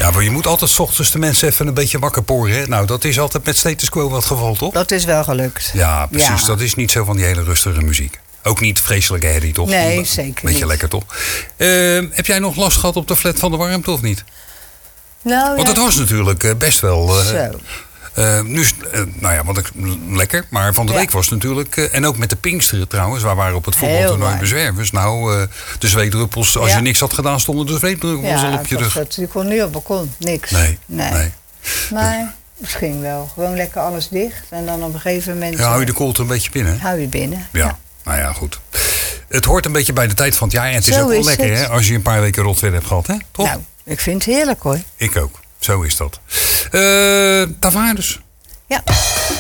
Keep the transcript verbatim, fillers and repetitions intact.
Ja, maar je moet altijd 's ochtends de mensen even een beetje wakker poren. Hè? Nou, dat is altijd met status quo wat geval, toch? Dat is wel gelukt. Ja, precies. Ja. Dat is niet zo van die hele rustige muziek. Ook niet vreselijke herrie, toch? Nee, Een zeker beetje niet. lekker, toch? Uh, heb jij nog last gehad op de flat van de warmte, of niet? Nou, Want ja. het was natuurlijk uh, best wel... Uh, Zo. Uh, nu is uh, nou ja, wat ik, lekker. Maar van de Ja. week was het natuurlijk... Uh, en ook met de Pinksteren trouwens. Waar waren op het voetbaltoernooi bezwervers. Nou, uh, de zweetdruppels... Als ja. je niks had gedaan, stonden de zweetdruppels ja, al op je rug. Ja, je kon niet op het balkon. Niks. Nee, nee. nee. Maar misschien wel. Gewoon lekker alles dicht. En dan op een gegeven moment... Ja, hou je de koelte een beetje binnen. Hou je binnen. Ja. ja. Nou ja, goed. Het hoort een beetje bij de tijd van het jaar. En het is Zo ook wel is lekker, het. hè? Als je een paar weken rotweer hebt gehad, hè? Toch? Nou, ik vind het heerlijk, hoor. Ik ook. Zo is dat. Uh, Tavares. Ja.